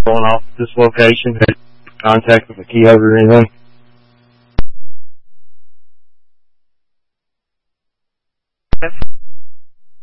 going off at this location? Had contact with the key holder or anything?